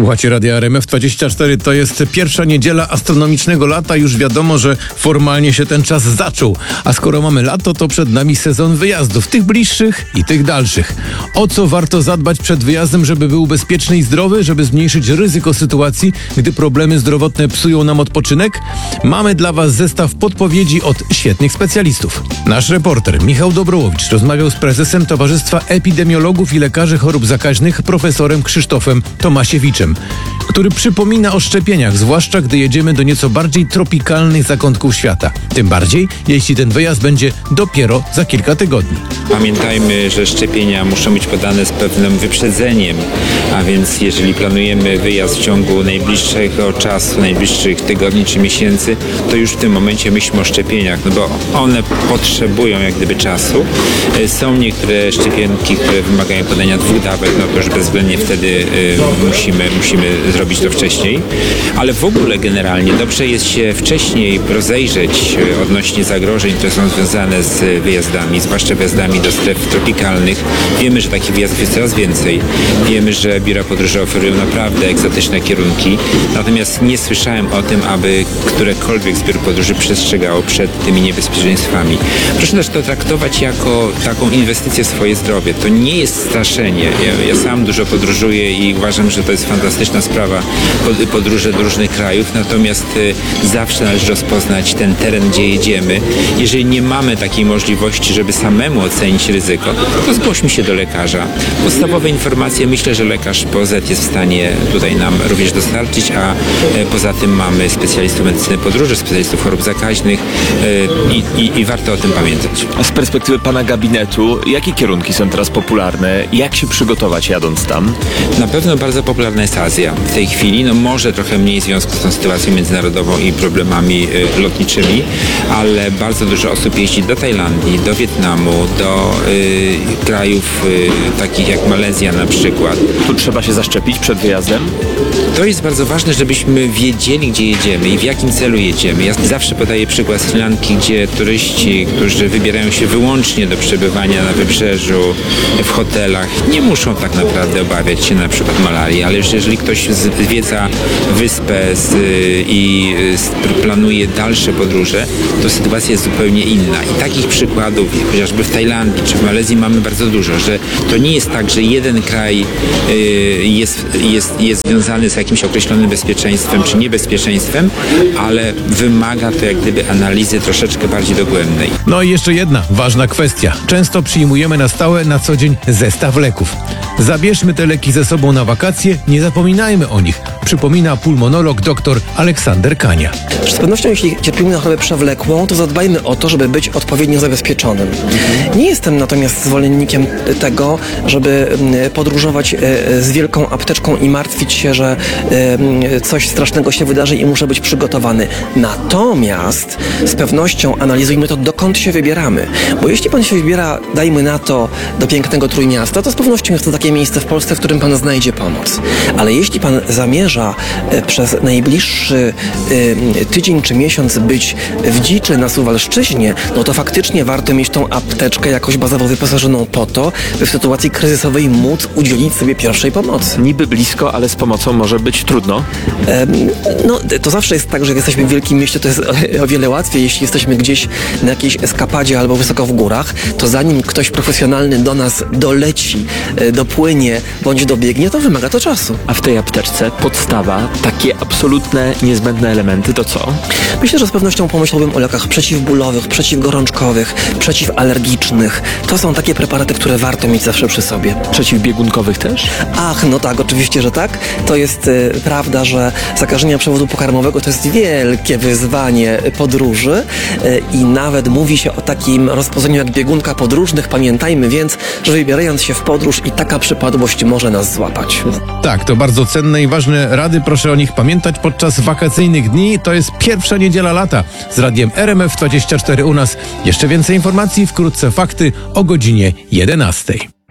Słuchacie Radia RMF24, to jest pierwsza niedziela astronomicznego lata. Już wiadomo, że formalnie się ten czas zaczął. A skoro mamy lato, to przed nami sezon wyjazdów, tych bliższych i tych dalszych. O co warto zadbać przed wyjazdem, żeby był bezpieczny i zdrowy, żeby zmniejszyć ryzyko sytuacji, gdy problemy zdrowotne psują nam odpoczynek? Mamy dla Was zestaw podpowiedzi od świetnych specjalistów. Nasz reporter Michał Dobrołowicz rozmawiał z prezesem Towarzystwa Epidemiologów i Lekarzy Chorób Zakaźnych, profesorem Krzysztofem Tomasiewiczem, który przypomina o szczepieniach, zwłaszcza gdy jedziemy do nieco bardziej tropikalnych zakątków świata. Tym bardziej, jeśli ten wyjazd będzie dopiero za kilka tygodni. Pamiętajmy, że szczepienia muszą być podane z pewnym wyprzedzeniem, a więc jeżeli planujemy wyjazd w ciągu najbliższego czasu, najbliższych tygodni czy miesięcy, to już w tym momencie myślmy o szczepieniach, no bo one potrzebują jak gdyby czasu. Są niektóre szczepionki, które wymagają podania 2 dawek, no to już bezwzględnie wtedy musimy zrobić to wcześniej, ale w ogóle generalnie dobrze jest się wcześniej rozejrzeć odnośnie zagrożeń, które są związane z wyjazdami, zwłaszcza wyjazdami do stref tropikalnych. Wiemy, że takich wyjazdów jest coraz więcej. Wiemy, że biura podróży oferują naprawdę egzotyczne kierunki, natomiast nie słyszałem o tym, aby którekolwiek z biur podróży przestrzegało przed tymi niebezpieczeństwami. Proszę też to traktować jako taką inwestycję w swoje zdrowie. To nie jest straszenie. Ja sam dużo podróżuję i uważam, że to jest fantastyczna sprawa, podróże do różnych krajów, natomiast zawsze należy rozpoznać ten teren, gdzie jedziemy. Jeżeli nie mamy takiej możliwości, żeby samemu ocenić ryzyko, to zgłośmy się do lekarza. Podstawowe informacje myślę, że lekarz POZ jest w stanie tutaj nam również dostarczyć, a poza tym mamy specjalistów medycyny podróży, specjalistów chorób zakaźnych i warto o tym pamiętać. A z perspektywy pana gabinetu, jakie kierunki są teraz popularne? Jak się przygotować jadąc tam? Na pewno bardzo popularna jest Azja w tej chwili, no może trochę mniej w związku z tą sytuacją międzynarodową i problemami lotniczymi, ale bardzo dużo osób jeździ do Tajlandii, do Wietnamu, do krajów takich jak Malezja na przykład. Tu trzeba się zaszczepić przed wyjazdem? To jest bardzo ważne, żebyśmy wiedzieli, gdzie jedziemy i w jakim celu jedziemy. Ja zawsze podaję przykład Sri Lanki, gdzie turyści, którzy wybierają się wyłącznie do przebywania na wybrzeżu, w hotelach, nie muszą tak naprawdę obawiać się na przykład malarii, ale już jeżeli ktoś zwiedza wyspę i planuje dalsze podróże, to sytuacja jest zupełnie inna. I takich przykładów, chociażby w Tajlandii czy w Malezji mamy bardzo dużo, że to nie jest tak, że jeden kraj jest związany z jakimś określonym bezpieczeństwem czy niebezpieczeństwem, ale wymaga to jak gdyby analizy troszeczkę bardziej dogłębnej. No i jeszcze jedna ważna kwestia. Często przyjmujemy na stałe, na co dzień zestaw leków. Zabierzmy te leki ze sobą na wakacje, nie zapominajmy o nich, przypomina pulmonolog dr Aleksander Kania. Z pewnością, jeśli cierpimy na chorobę przewlekłą, to zadbajmy o to, żeby być odpowiednio zabezpieczonym. Nie jestem natomiast zwolennikiem tego, żeby podróżować z wielką apteczką i martwić się, że coś strasznego się wydarzy i muszę być przygotowany. Natomiast z pewnością analizujmy to, dokąd się wybieramy. Bo jeśli pan się wybiera, dajmy na to, do pięknego Trójmiasta, to z pewnością jest to takie miejsce w Polsce, w którym pan znajdzie pomoc. Ale jeśli pan zamierza przez najbliższy tydzień czy miesiąc być w dziczy na Suwalszczyźnie, no to faktycznie warto mieć tą apteczkę jakoś bazowo wyposażoną po to, by w sytuacji kryzysowej móc udzielić sobie pierwszej pomocy. Niby blisko, ale z pomocą może być trudno. No, to zawsze jest tak, że jak jesteśmy w wielkim mieście, to jest o wiele łatwiej. Jeśli jesteśmy gdzieś na jakiejś eskapadzie albo wysoko w górach, to zanim ktoś profesjonalny do nas doleci, dopłynie bądź dobiegnie, to wymaga to czasu. A w tej apteczce podstawa, takie absolutne, niezbędne elementy to co? Myślę, że z pewnością pomyślałbym o lekach przeciwbólowych, przeciwgorączkowych, przeciwalergicznych. To są takie preparaty, które warto mieć zawsze przy sobie. Przeciwbiegunkowych też? Ach, no tak, oczywiście, że tak. To jest prawda, że zakażenia przewodu pokarmowego to jest wielkie wyzwanie podróży i nawet mówi się o takim rozpoznaniu jak biegunka podróżnych. Pamiętajmy więc, że wybierając się w podróż i taka przypadłość może nas złapać. Tak, to bardzo cenne i ważne rady, proszę o nich pamiętać podczas wakacyjnych dni. To jest pierwsza niedziela lata. Z radiem RMF24 u nas. Jeszcze więcej informacji, wkrótce fakty o godzinie 11.